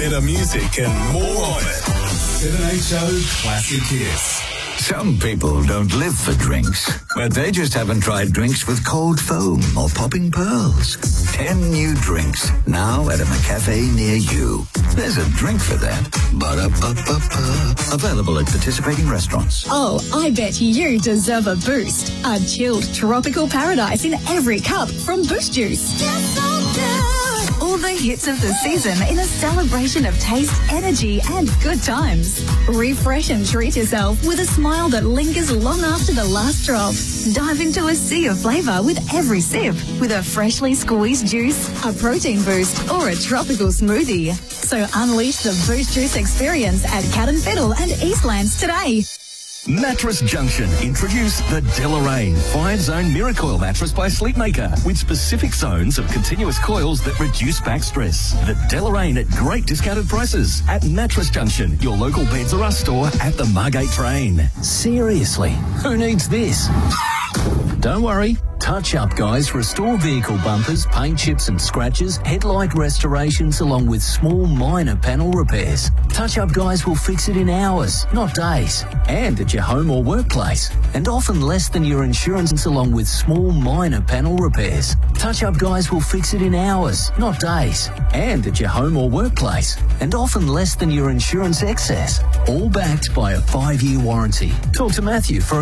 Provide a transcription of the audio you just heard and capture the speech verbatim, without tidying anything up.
better music and more of it. seven H O Classic Hits. Some people don't live for drinks, but they just haven't tried drinks with cold foam or popping pearls. Ten new drinks, now at a McCafe near you. There's a drink for that. Ba-da-ba-ba-ba. Available at participating restaurants. Oh, I bet you deserve a boost. A chilled tropical paradise in every cup from Boost Juice. All the hits of the season in a celebration of taste, energy, and good times. Refresh and treat yourself with a smile that lingers long after the last drop. Dive into a sea of flavour with every sip with a freshly squeezed juice, a protein boost, or a tropical smoothie. So unleash the Boost Juice experience at Cat and Fiddle and Eastlands today. Mattress Junction introduce the Deloraine five-zone Miracoil mattress by Sleepmaker with specific zones of continuous coils that reduce back stress. The Deloraine at great discounted prices at Mattress Junction, your local Beds R Us store at the Margate train. Seriously, who needs this? Don't worry. Touch Up Guys restore vehicle bumpers, paint chips and scratches, headlight restorations along with small minor panel repairs. Touch Up Guys will fix it in hours, not days, and at your home or workplace, and often less than your insurance along with small minor panel repairs. Touch Up Guys will fix it in hours, not days, and at your home or workplace, and often less than your insurance excess, all backed by a five-year warranty. Talk to Matthew for